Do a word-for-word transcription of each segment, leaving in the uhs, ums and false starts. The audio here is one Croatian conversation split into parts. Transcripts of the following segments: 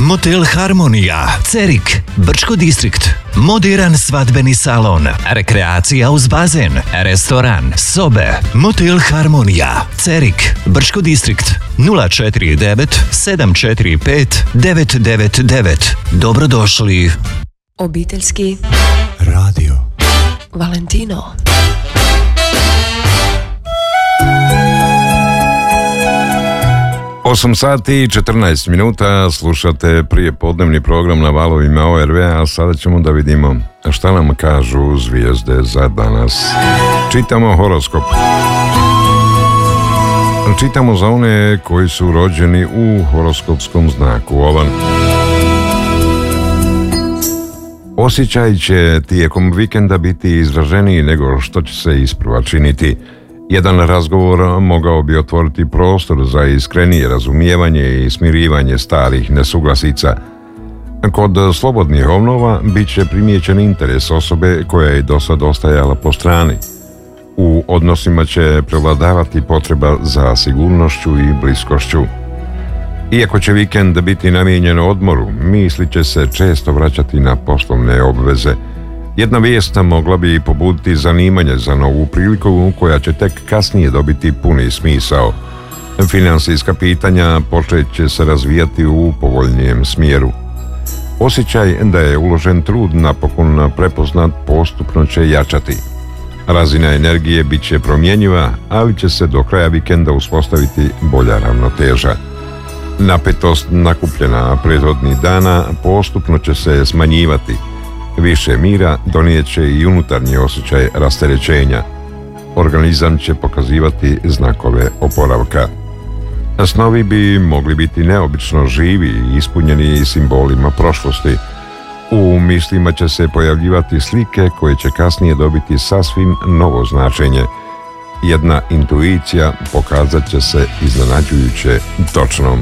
Motel Harmonija, Cerik, Brčko distrikt, moderan svadbeni salon, rekreacija uz bazen, restoran, sobe. Motel Harmonija, Cerik, Brčko distrikt, nula četiri devet sedam četiri pet devet devet devet. Dobrodošli. Obiteljski radio Valentino. osam sati i četrnaest minuta, slušate prijepodnevni program na valovima O R V, a sada ćemo da vidimo šta nam kažu zvijezde za danas. Čitamo horoskop. Čitamo za one koji su rođeni u horoskopskom znaku Ovan. Osjećaj će tijekom vikenda biti izraženiji nego što će se isprva činiti. Jedan razgovor mogao bi otvoriti prostor za iskrenije razumijevanje i smirivanje starih nesuglasica. Kod slobodnih ovnova bit će primijećen interes osobe koja je do sad ostajala po strani. U odnosima će prevladavati potreba za sigurnošću i bliskošću. Iako će vikend biti namijenjen odmoru, misli će se često vraćati na poslovne obveze. Jedna vijest mogla bi pobuditi zanimanje za novu priliku koja će tek kasnije dobiti puni smisao. Financijska pitanja počet će se razvijati u povoljnijem smjeru. Osjećaj da je uložen trud napokon prepoznat postupno će jačati. Razina energije bit će promjenjiva, ali će se do kraja vikenda uspostaviti bolja ravnoteža. Napetost nakupljena prethodnih dana postupno će se smanjivati. Više mira donijet će i unutarnji osjećaj rasterećenja. Organizam će pokazivati znakove oporavka. Snovi bi mogli biti neobično živi i ispunjeni simbolima prošlosti. U mislima će se pojavljivati slike koje će kasnije dobiti sasvim novo značenje. Jedna intuicija pokazat će se iznenađujuće točnom.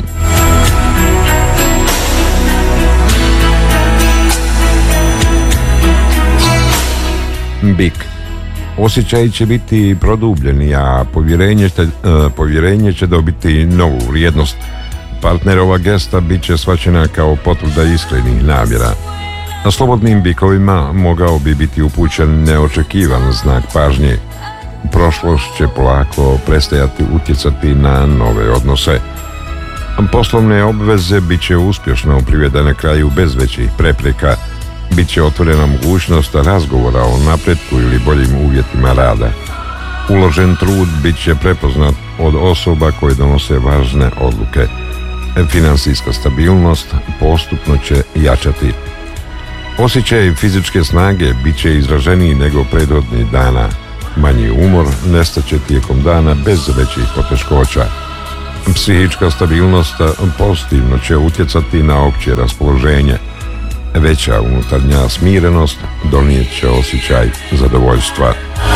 Bik. Osjećaj će biti produbljeni, a povjerenje će, povjerenje će dobiti novu vrijednost. Partnerova gesta bit će shvaćena kao potvrda iskrenih namjera. Na slobodnim bikovima mogao bi biti upućen neočekivan znak pažnje. Prošlost će polako prestajati utjecati na nove odnose. Poslovne obveze bit će uspješno privedene kraju bez većih prepreka. Biće otvorena mogućnost razgovora o napretku ili boljim uvjetima rada. Uložen trud bit će prepoznat od osoba koje donose važne odluke. Financijska stabilnost postupno će jačati. Osjećaj fizičke snage bit će izraženiji nego prethodnih dana. Manji umor nestaće tijekom dana bez većih poteškoća. Psihička stabilnost pozitivno će utjecati na opće raspoloženje. Veća unutarnja smirenost donijet će osjećaj zadovoljstva.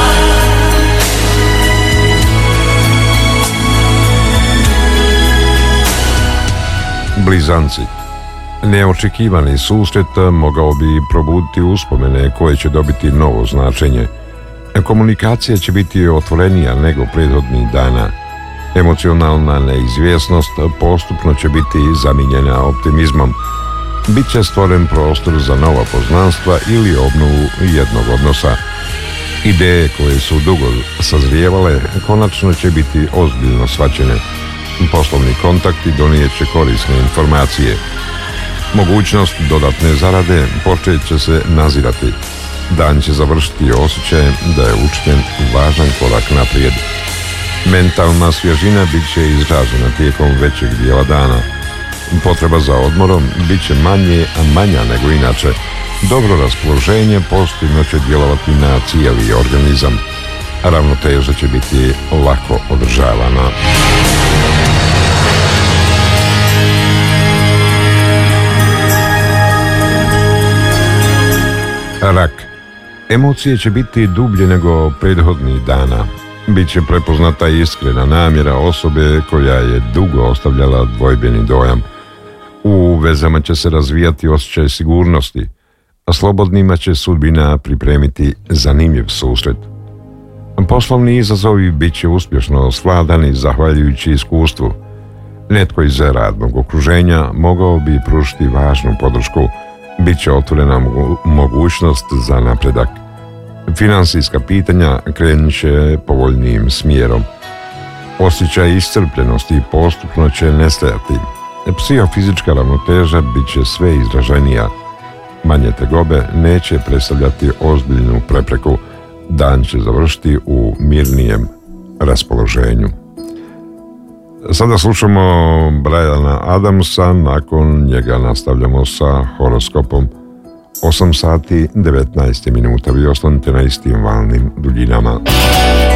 Blizanci. Neočekivani susret mogao bi probuditi uspomene koje će dobiti novo značenje. Komunikacija će biti otvorenija nego prethodnih dana. Emocionalna neizvjesnost postupno će biti zamijenjena optimizmom. Bit će stvoren prostor za nova poznanstva ili obnovu jednog odnosa. Ideje koje su dugo sazrijevale konačno će biti ozbiljno shvaćene. Poslovni kontakti donijet će korisne informacije. Mogućnost dodatne zarade počet će se nazirati. Dan će završiti osjećajem da je učinjen važan korak naprijed. Mentalna svježina bit će izražena tijekom većeg dijela dana. Potreba za odmorom bit će manje, a manja nego inače. Dobro raspoloženje pozitivno će djelovati na cijeli organizam. Ravnoteža će biti lako održavana. Rak. Emocije će biti dublje nego prethodnih dana. Biće prepoznata iskrena namjera osobe koja je dugo ostavljala dvojbeni dojam. U vezama će se razvijati osjećaj sigurnosti, a slobodnima će sudbina pripremiti zanimljiv susret. Poslovni izazovi bit će uspješno svladani zahvaljujući iskustvu. Netko iz radnog okruženja mogao bi pružiti važnu podršku, bit će otvorena mogućnost za napredak. Financijska pitanja krenut će povoljnijim smjerom. Osjećaj iscrpljenosti postupno će nestajati. Psihofizička ravnoteža bit će sve izraženija. Manje tegobe neće predstavljati ozbiljnu prepreku. Dan će završiti u mirnijem raspoloženju. Sada slušamo Briana Adamsa, nakon njega nastavljamo sa horoskopom. osam sati devetnaest minuta, vi ostanite na istim valnim duljinama.